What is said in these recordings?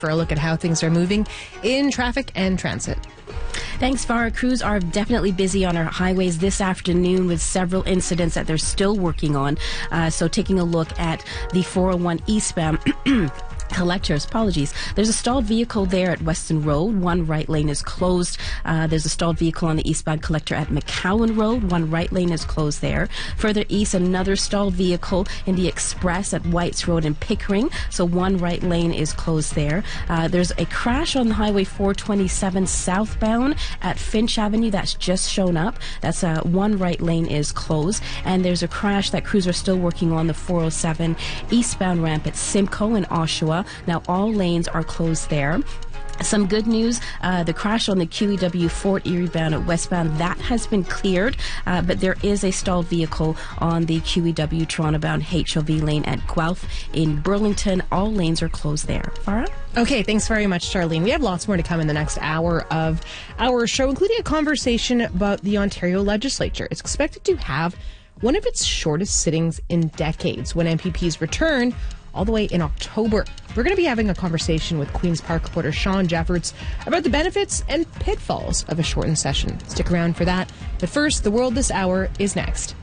For a look at how things are moving in traffic and transit. Thanks, Farah. Crews are definitely busy on our highways this afternoon with several incidents that they're still working on. So taking a look at the 401 eastbound collectors, apologies. There's a stalled vehicle there at Weston Road. One right lane is closed. There's a stalled vehicle on the eastbound collector at McCowan Road. One right lane is closed there. Further east, another stalled vehicle in the Express at Whites Road in Pickering. So one right lane is closed there. There's a crash on the Highway 427 southbound at Finch Avenue that's just shown up. That's one right lane is closed. And there's a crash that crews are still working on the 407 eastbound ramp at Simcoe in Oshawa. Now all lanes are closed there. Some good news, the crash on the QEW Fort Erie bound at westbound, that has been cleared, but there is a stalled vehicle on the QEW Toronto bound HOV lane at Guelph in Burlington. All lanes are closed there. Farah? Okay, thanks very much, Charlene. We have lots more to come in the next hour of our show, including a conversation about the Ontario legislature. It's expected to have one of its shortest sittings in decades when MPPs return all the way in October. We're going to be having a conversation with Queen's Park reporter Sean Jeffords about the benefits and pitfalls of a shortened session. Stick around for that. But first, the world this hour is next.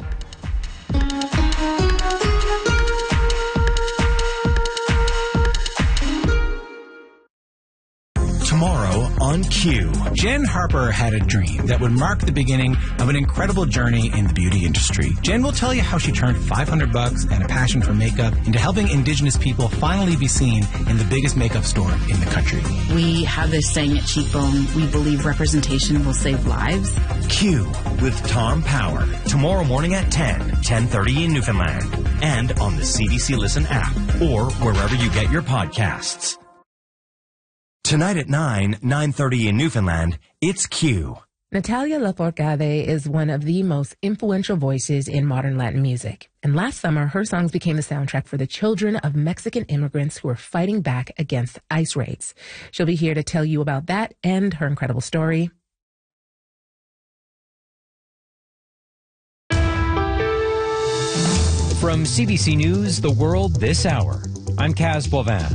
Tomorrow on Q. Jen Harper had a dream that would mark the beginning of an incredible journey in the beauty industry. Jen will tell you how she turned $500 and a passion for makeup into helping Indigenous people finally be seen in the biggest makeup store in the country. We have this saying at Cheekbone, we believe representation will save lives. Q with Tom Power. Tomorrow morning at 10:30 in Newfoundland. And on the CBC Listen app or wherever you get your podcasts. Tonight at 9:30 in Newfoundland, it's Q. Natalia Lafourcade is one of the most influential voices in modern Latin music. And last summer, her songs became the soundtrack for the children of Mexican immigrants who are fighting back against ICE raids. She'll be here to tell you about that and her incredible story. From CBC News, The World This Hour, I'm Kaz Bovin.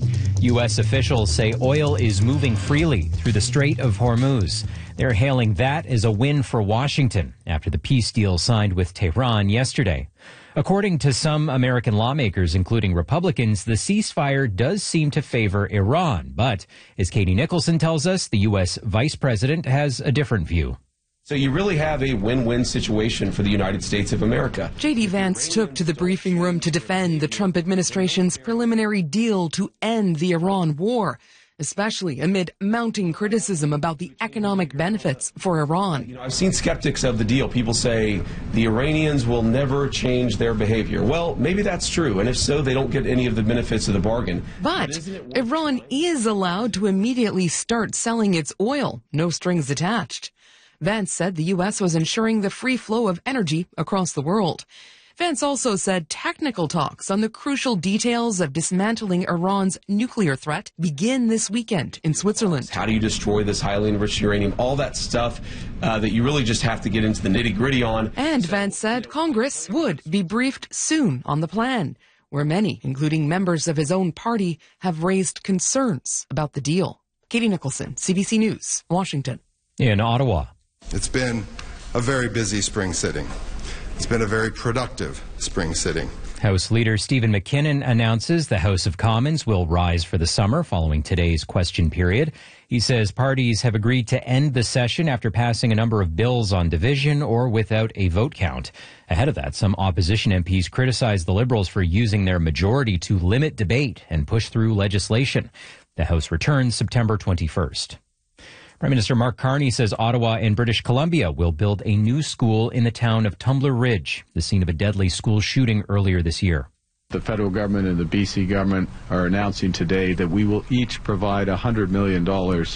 U.S. officials say oil is moving freely through the Strait of Hormuz. They're hailing that as a win for Washington after the peace deal signed with Tehran yesterday. According to some American lawmakers, including Republicans, the ceasefire does seem to favor Iran. But as Katie Nicholson tells us, the U.S. vice president has a different view. So you really have a win-win situation for the United States of America. J.D. Vance took to the briefing room to defend the Trump administration's preliminary deal to end the Iran war, especially amid mounting criticism about the economic benefits for Iran. I've seen skeptics of the deal. People say the Iranians will never change their behavior. Well, maybe that's true, and if so, they don't get any of the benefits of the bargain. But Iran is allowed to immediately start selling its oil, no strings attached. Vance said the U.S. was ensuring the free flow of energy across the world. Vance also said technical talks on the crucial details of dismantling Iran's nuclear threat begin this weekend in Switzerland. How do you destroy this highly enriched uranium? All that stuff that you really just have to get into the nitty-gritty on. And Vance said Congress would be briefed soon on the plan, where many, including members of his own party, have raised concerns about the deal. Katie Nicholson, CBC News, Washington. In Ottawa. It's been a very busy spring sitting. It's been a very productive spring sitting. House Leader Stephen McKinnon announces the House of Commons will rise for the summer following today's question period. He says parties have agreed to end the session after passing a number of bills on division or without a vote count. Ahead of that, some opposition MPs criticized the Liberals for using their majority to limit debate and push through legislation. The House returns September 21st. Prime Minister Mark Carney says Ottawa and British Columbia will build a new school in the town of Tumbler Ridge, the scene of a deadly school shooting earlier this year. The federal government and the BC government are announcing today that we will each provide $100 million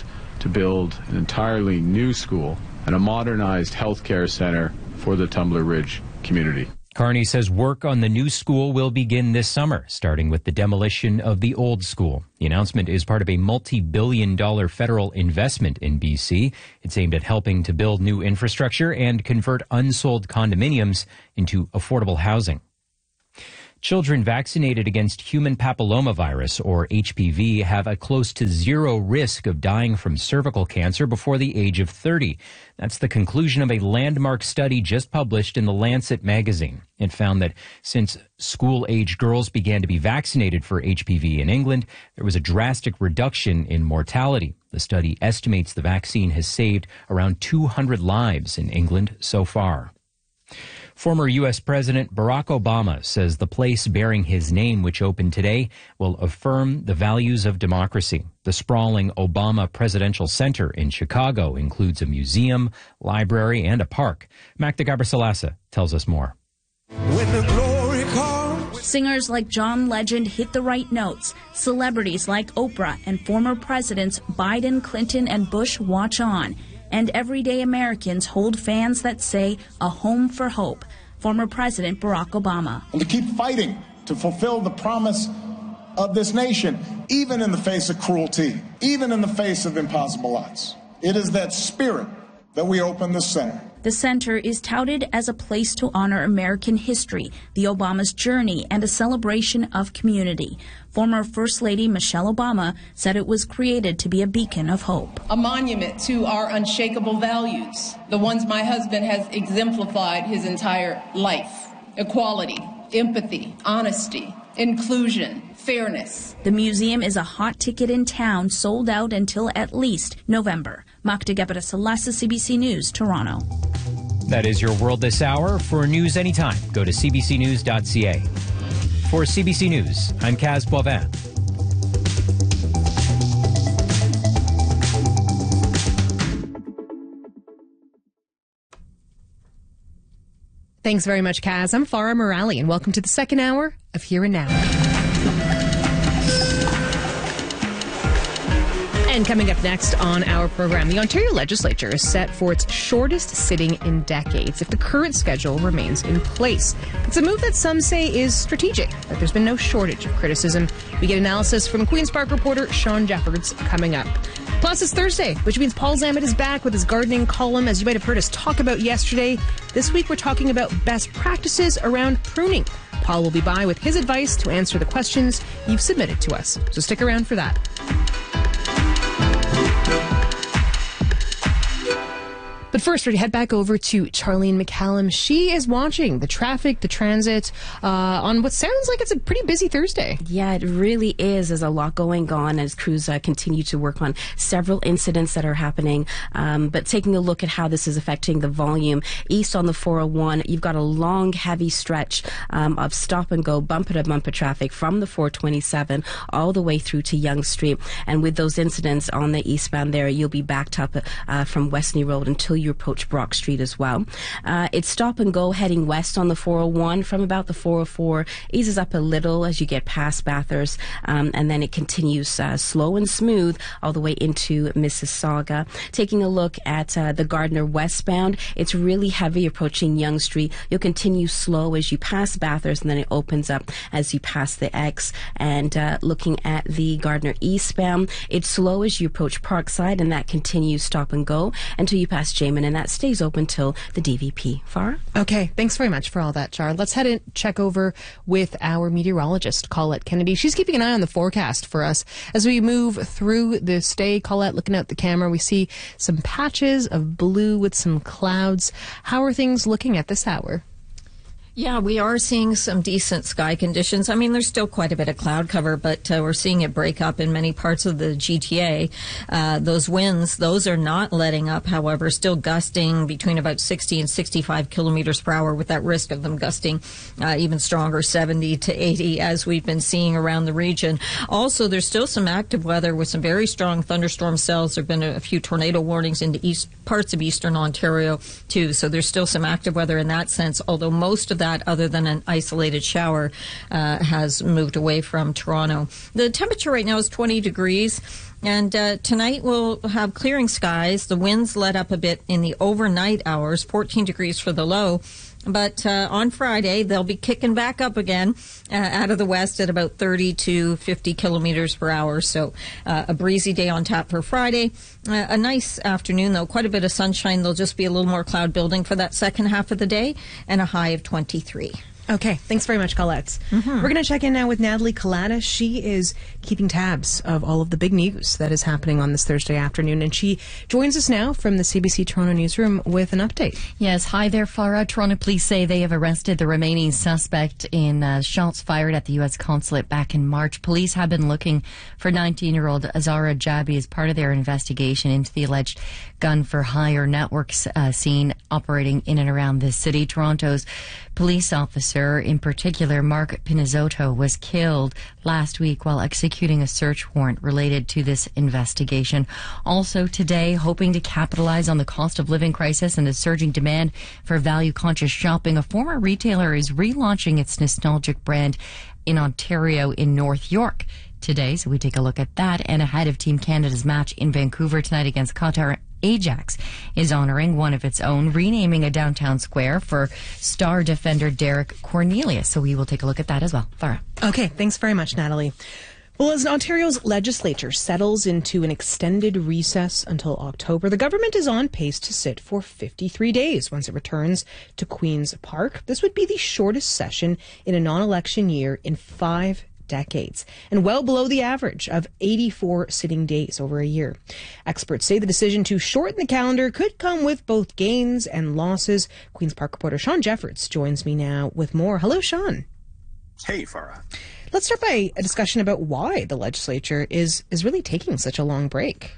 to build an entirely new school and a modernized healthcare center for the Tumbler Ridge community. Carney says work on the new school will begin this summer, starting with the demolition of the old school. The announcement is part of a multi-billion-dollar federal investment in BC. It's aimed at helping to build new infrastructure and convert unsold condominiums into affordable housing. Children vaccinated against human papillomavirus, or HPV, have a close to zero risk of dying from cervical cancer before the age of 30. That's the conclusion of a landmark study just published in The Lancet magazine. It found that since school-age girls began to be vaccinated for HPV in England, there was a drastic reduction in mortality. The study estimates the vaccine has saved around 200 lives in England so far. Former U.S. President Barack Obama says the place bearing his name, which opened today, will affirm the values of democracy. The sprawling Obama Presidential Center in Chicago includes a museum, library, and a park. Magda Gabrisalasa tells us more. When the glory comes. Singers like John Legend hit the right notes. Celebrities like Oprah and former presidents Biden, Clinton, and Bush watch on. And everyday Americans hold fans that say a home for hope. Former President Barack Obama. And to keep fighting to fulfill the promise of this nation, even in the face of cruelty, even in the face of impossible odds. It is that spirit that we open the center. The center is touted as a place to honor American history, the Obama's journey, and a celebration of community. Former First Lady Michelle Obama said it was created to be a beacon of hope. A monument to our unshakable values, the ones my husband has exemplified his entire life. Equality, empathy, honesty, inclusion, fairness. The museum is a hot ticket in town, sold out until at least November. Magda Gabrisalasa, CBC News, Toronto. That is your world this hour. For news anytime, go to cbcnews.ca. For CBC News, I'm Kaz Boivin. Thanks very much, Kaz. I'm Farah Morali, and welcome to the second hour of Here and Now. And coming up next on our program, the Ontario Legislature is set for its shortest sitting in decades if the current schedule remains in place. It's a move that some say is strategic, but there's been no shortage of criticism. We get analysis from Queen's Park reporter Sean Jeffords coming up. Plus, it's Thursday, which means Paul Zammit is back with his gardening column, as you might have heard us talk about yesterday. This week, we're talking about best practices around pruning. Paul will be by with his advice to answer the questions you've submitted to us. So stick around for that. But first, we head back over to Charlene McCallum. She is watching the traffic, the transit, on what sounds like it's a pretty busy Thursday. Yeah, it really is. There's a lot going on as crews continue to work on several incidents that are happening. But taking a look at how this is affecting the volume, east on the 401, you've got a long, heavy stretch of stop-and-go, bumper-to-bumper traffic from the 427 all the way through to Yonge Street. And with those incidents on the eastbound there, you'll be backed up from Westney Road until you approach Brock Street as well. It's stop and go heading west on the 401 from about the 404, eases up a little as you get past Bathurst, and then it continues slow and smooth all the way into Mississauga. Taking a look at the Gardiner westbound, it's really heavy approaching Yonge Street. You'll continue slow as you pass Bathurst, and then it opens up as you pass the X. And looking at the Gardiner eastbound, it's slow as you approach Parkside, and that continues stop and go until you pass Jamin, and that stays open till the DVP. Farah? Okay, thanks very much for all that, Char. Let's head and check over with our meteorologist, Colette Kennedy. She's keeping an eye on the forecast for us. As we move through this day, Colette, looking out the camera, we see some patches of blue with some clouds. How are things looking at this hour? Yeah, we are seeing some decent sky conditions. I mean, there's still quite a bit of cloud cover, but we're seeing it break up in many parts of the GTA. Those winds, those are not letting up, however, still gusting between about 60 and 65 kilometers per hour, with that risk of them gusting even stronger, 70 to 80, as we've been seeing around the region. Also, there's still some active weather with some very strong thunderstorm cells. There have been a few tornado warnings into parts of eastern Ontario, too. So there's still some active weather in that sense, although most of that, other than an isolated shower, has moved away from Toronto. The temperature right now is 20 degrees. And tonight we'll have clearing skies. The winds let up a bit in the overnight hours, 14 degrees for the low. But on Friday, they'll be kicking back up again out of the west at about 30 to 50 kilometers per hour. So a breezy day on tap for Friday. A nice afternoon, though. Quite a bit of sunshine. There'll just be a little more cloud building for that second half of the day, and a high of 23. Okay, thanks very much, Colette. We're going to check in now with Natalie Collada. She is keeping tabs of all of the big news that is happening on this Thursday afternoon, and she joins us now from the CBC Toronto newsroom with an update. Yes, hi there, Farah. Toronto police say they have arrested the remaining suspect in shots fired at the U.S. consulate back in March. Police have been looking for 19-year-old Azara Jabi as part of their investigation into the alleged gun-for-hire networks seen operating in and around the city. Toronto's police officer, in particular Mark Pinizzotto, was killed last week while executing a search warrant related to this investigation. Also today, hoping to capitalize on the cost of living crisis and the surging demand for value-conscious shopping, a former retailer is relaunching its nostalgic brand in Ontario in North York today. So we take a look at that. And ahead of Team Canada's match in Vancouver tonight against Qatar, Ajax is honoring one of its own, renaming a downtown square for star defender Derek Cornelius. So we will take a look at that as well. Farah. Okay, thanks very much, Natalie. Well, as Ontario's legislature settles into an extended recess until October, the government is on pace to sit for 53 days once it returns to Queen's Park. This would be the shortest session in a non-election year in 5 decades, and well below the average of 84 sitting days over a year. Experts say the decision to shorten the calendar could come with both gains and losses. Queen's Park reporter Sean Jeffords joins me now with more. Hello, Sean. Hey, Farah. Let's start by a discussion about why the legislature is really taking such a long break.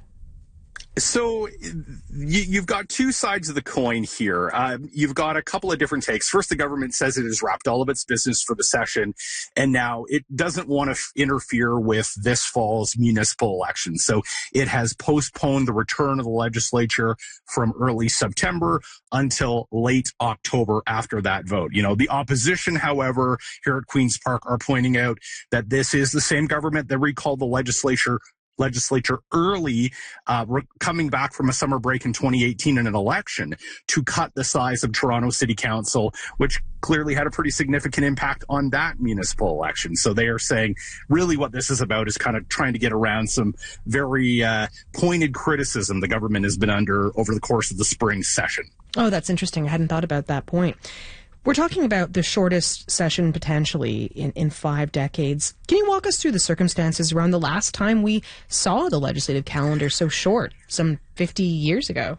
So you've got two sides of the coin here. You've got a couple of different takes. First, the government says it has wrapped all of its business for the session, and now it doesn't want to interfere with this fall's municipal election. So it has postponed the return of the legislature from early September until late October after that vote. You know, the opposition, however, here at Queen's Park are pointing out that this is the same government that recalled the legislature early, coming back from a summer break in 2018 in an election to cut the size of Toronto City Council, which clearly had a pretty significant impact on that municipal election. So they are saying really what this is about is kind of trying to get around some very pointed criticism the government has been under over the course of the spring session. Oh, that's interesting. I hadn't thought about that point. We're talking about the shortest session potentially in 5 decades. Can you walk us through the circumstances around the last time we saw the legislative calendar so short, some 50 years ago?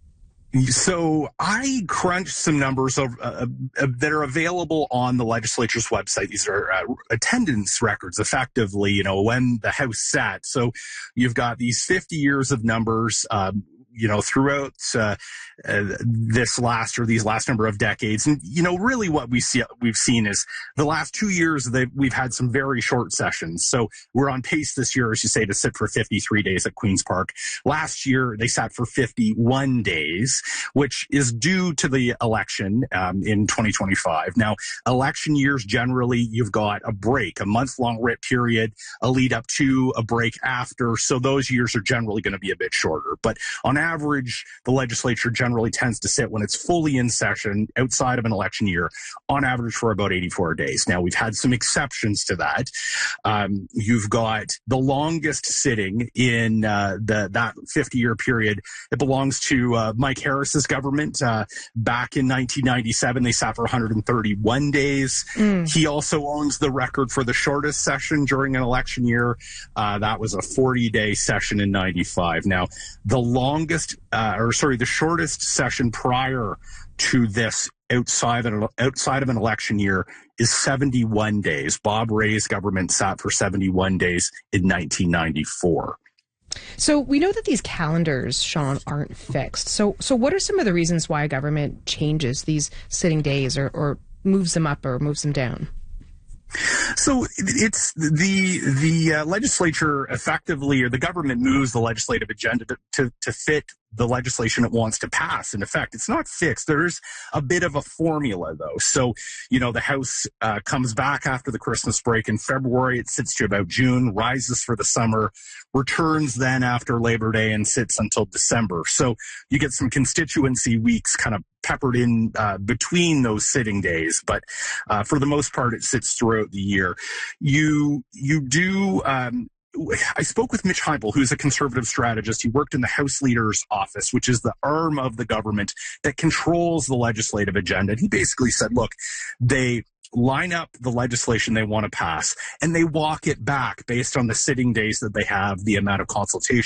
So I crunched some numbers that are available on the legislature's website. These are attendance records, effectively, you know, when the House sat. So you've got these 50 years of numbers, throughout these last number of decades. And, you know, really what we've seen is the last 2 years we've had some very short sessions. So we're on pace this year, as you say, to sit for 53 days at Queen's Park. Last year, they sat for 51 days, which is due to the election in 2025. Now, election years, generally, you've got a break, a month-long writ period, a lead up to, a break after. So those years are generally going to be a bit shorter. But on average, the legislature generally tends to sit when it's fully in session outside of an election year, on average for about 84 days. Now, we've had some exceptions to that. You've got the longest sitting in that 50-year period. It belongs to Mike Harris's government. Back in 1997, they sat for 131 days. He also owns the record for the shortest session during an election year. That was a 40-day session in 95. Now, the shortest session prior to this outside of an election year is 71 days. Bob Rae's government sat for 71 days in 1994. So we know that these calendars, Sean, aren't fixed. So what are some of the reasons why a government changes these sitting days or moves them up or moves them down? So it's the legislature effectively, or the government moves the legislative agenda to fit the legislation it wants to pass. In effect, it's not fixed. There's a bit of a formula, though. So, you know, the House comes back after the Christmas break in February. It sits to about June, rises for the summer, returns then after Labor Day and sits until December. So you get some constituency weeks kind of peppered in between those sitting days. But for the most part, it sits throughout the year. You do I spoke with Mitch Heibel, who's a conservative strategist. He worked in the House Leader's Office, which is the arm of the government that controls the legislative agenda. And he basically said, look, they line up the legislation they want to pass, and they walk it back based on the sitting days that they have, the amount of consultation